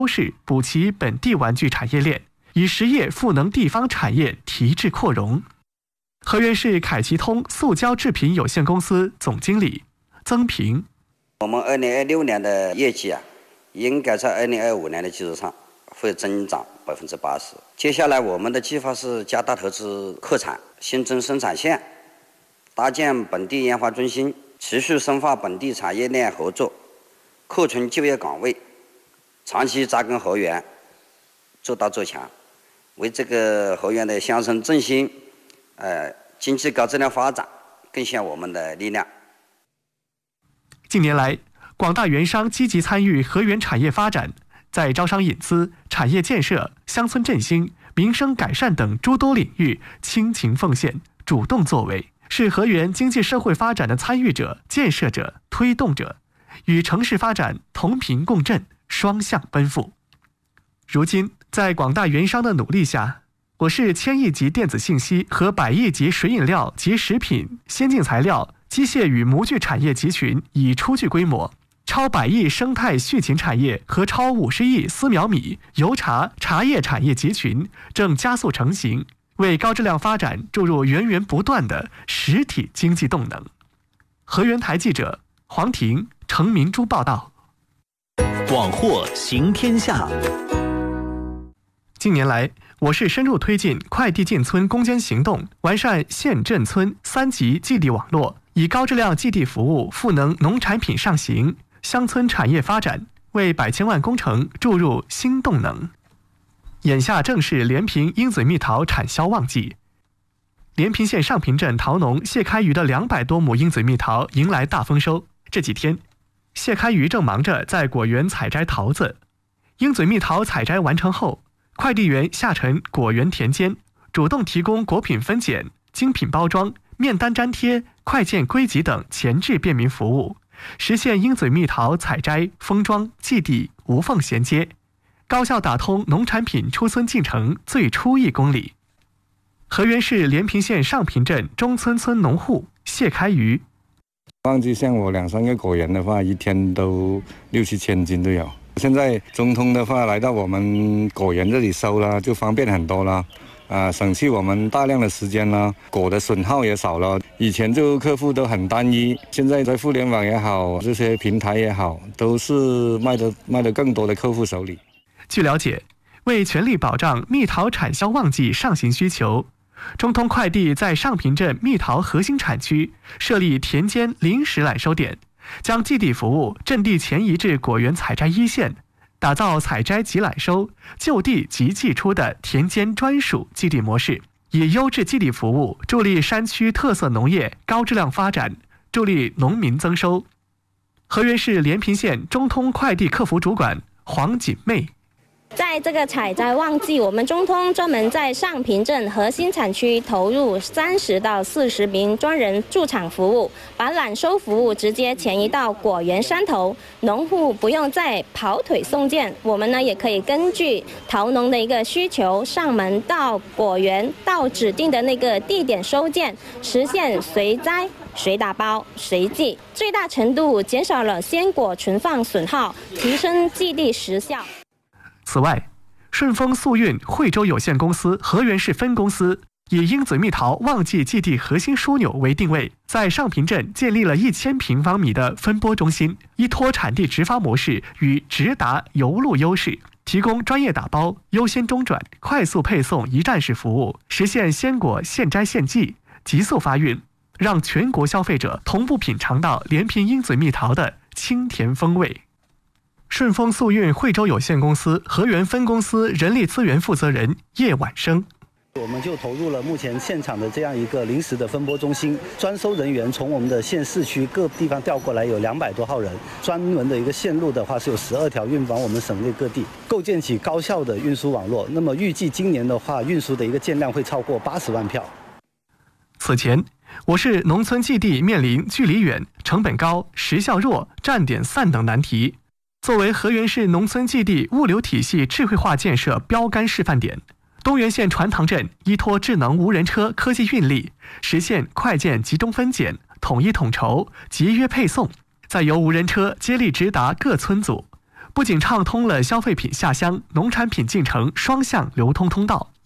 优势补齐本地玩具产业链，以实业赋能地方产业提质扩容。河源市凯奇通塑胶制品有限公司总经理曾平： 我们2026年的业绩应该在2025年的基础上会增长80%。接下来我们的计划是加大投资扩产，新增生产线，搭建本地研发中心，持续深化本地产业链合作，扩充就业岗位，长期扎根河源，做大做强，为这个河源的乡村振兴、经济高质量发展贡献我们的力量。 近年来，广大园商积极参与河源产业发展，在招商引资、产业建设、乡村振兴、民生改善等诸多领域倾情奉献、主动作为，是河源经济社会发展的参与者、建设者、推动者，与城市发展同频共振、双向奔赴。如今，在广大园商的努力下，我市1000亿级电子信息和100亿级水饮料及食品、先进材料、机械与模具产业集群已初具规模，超100亿生态畜禽产业和超50亿丝苗米、油茶、茶叶产业集群正加速成型，为高质量发展注入源源不断的实体经济动能。河源台记者黄婷、程明珠报道。 广获行天下。 近年来，我市深入推进快递进村攻坚行动，完善县镇村3级寄递网络，以高质量寄递服务赋能农产品上行、乡村产业发展，为100千万工程注入新动能。眼下正是连平鹰嘴蜜桃产销旺季，连平县上平镇桃农谢开渔的200多亩鹰嘴蜜桃迎来大丰收。这几天，谢开渔正忙着在果园采摘桃子。鹰嘴蜜桃采摘完成后，快递员下沉果园田间，主动提供果品分拣、精品包装、面单粘贴、快件归集等前置便民服务，实现鹰嘴蜜桃采摘、封装、寄递无缝衔接，高效打通农产品出村进程最初1公里。河源市连平县上平镇中村村农户谢开渔： 旺季像我2-3个果园的话，一天都6-7千斤都有。现在中通的话来到我们果园这里收了，就方便很多了，省去我们大量的时间了，果的损耗也少了。以前就客户都很单一，现在在互联网也好，这些平台也好，都是卖得更多的客户手里。 据了解，为全力保障蜜桃产销旺季上行需求，中通快递在上平镇蜜桃核心产区设立田间临时揽收点，将寄递服务阵地前移至果园采摘一线，打造采摘即揽收、就地即寄出的田间专属寄递模式，以优质寄递服务助力山区特色农业高质量发展，助力农民增收。河源市连平县中通快递客服主管黄锦妹： 在这个采摘旺季，我们中通专门在上平镇核心产区投入30到40名专人驻场服务，把揽收服务直接前移到果园山头，农户不用再跑腿送件，我们呢也可以根据桃农的一个需求，上门到果园到指定的那个地点收件，实现随摘、随打包、随寄，最大程度减少了鲜果存放损耗，提升寄递时效。 此外，顺丰速运惠州有限公司河源市分公司以鹰嘴蜜桃旺季寄递核心枢纽为定位，在上平镇建立了1000平方米的分拨中心，依托产地直发模式与直达邮路优势，提供专业打包、优先中转、快速配送一站式服务，实现鲜果现摘现寄、急速发运，让全国消费者同步品尝到连平鹰嘴蜜桃的清甜风味。顺丰速运惠州有限公司河源分公司人力资源负责人叶婉生： 我们就投入了目前现场的这样一个临时的分拨中心，专收人员从我们的县市区各地方调过来，有200多号人，专门的一个线路的话是有12条运往我们省内各地，构建起高效的运输网络。那么预计今年的话，运输的一个件量会超过80万票。 此前，我市农村寄递面临距离远、成本高、时效弱、站点散等难题。作为河源市农村寄递物流体系智慧化建设标杆示范点，东源县传塘镇依托智能无人车科技运力，实现快件集中分拣、统一统筹、集约配送，再由无人车接力直达各村组， 不仅畅通了消费品下乡、农产品进城双向流通通道，